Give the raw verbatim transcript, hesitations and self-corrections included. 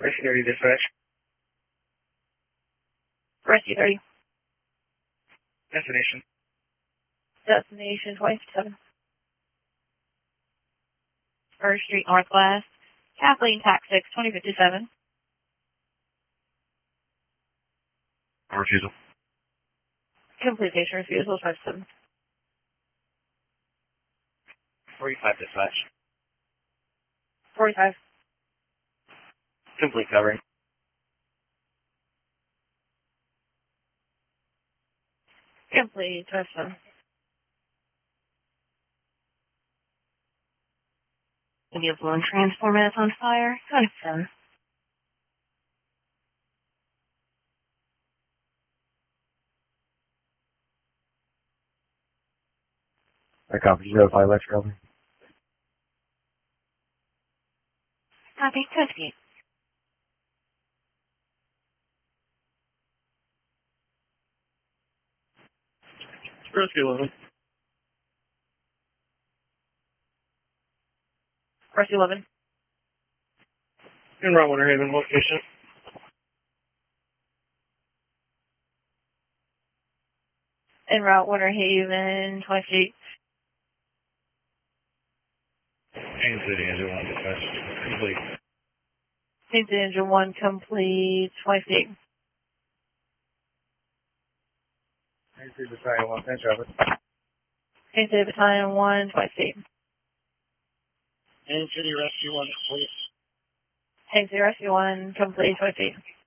Rescue thirty dispatch. Rescue thirty. Destination. Destination twenty-seven. First Street Northwest. Kathleen, Tax six, twenty fifty-seven. Refusal. Complete station refusal, twenty-seven. forty-five dispatch. forty-five. Complete covering. Complete, twenty-seven. India Balloon Transformer that's on fire, twenty-seven. I copy. You notify electrical. Copy, twenty-eight. Rescue eleven. Rescue eleven. In Route Winter Haven location. En route, Winter Haven, twenty-eight. Haines City, engine one dispatch. Complete. Haines City, engine one, complete, twenty-eight. Haines City, battalion one, ten traffic. Haines City, battalion one, twenty-eight. Haines City, rescue one, complete. Haines City, rescue one, complete, twenty-eight.